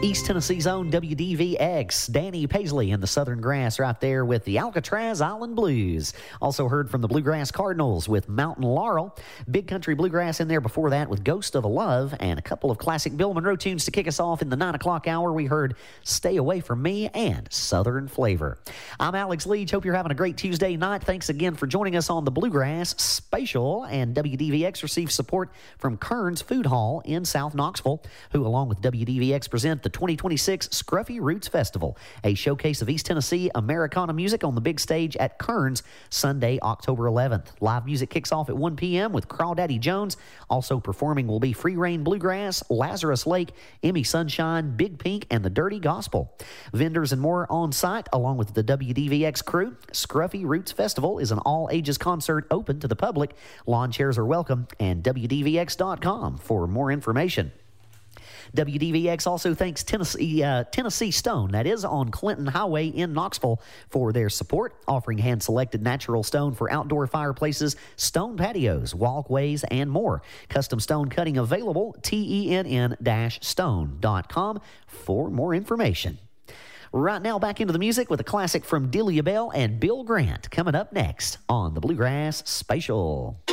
East Tennessee's own WDVX, Danny Paisley in the Southern Grass right there with the Alcatraz Island Blues. Also heard from the Bluegrass Cardinals with Mountain Laurel. Big Country Bluegrass in there before that with Ghost of a Love, and a couple of classic Bill Monroe tunes to kick us off in the 9 o'clock hour. We heard Stay Away From Me and Southern Flavor. I'm Alex Leach. Hope you're having a great Tuesday night. Thanks again for joining us on the Bluegrass Spatial, and WDVX receives support from Kern's Food Hall in South Knoxville, who along with WDVX present the 2026 Scruffy Roots Festival, a showcase of East Tennessee Americana music on the big stage at Kern's Sunday, October 11th. Live music kicks off at 1 p.m. with Crawdaddy Jones. Also performing will be Free Reign Bluegrass, Lazarus Lake, Emmy Sunshine, Big Pink, and the Dirty Gospel. Vendors and more on site along with the WDVX crew. Scruffy Roots Festival is an all-ages concert open to the public. Lawn chairs are welcome, and WDVX.com for more information. WDVX also thanks Tennessee Stone, that is on Clinton Highway in Knoxville, for their support, offering hand-selected natural stone for outdoor fireplaces, stone patios, walkways, and more. Custom stone cutting available, TENN-stone.com for more information. Right now, back into the music with a classic from Delia Bell and Bill Grant coming up next on the Bluegrass Spatial.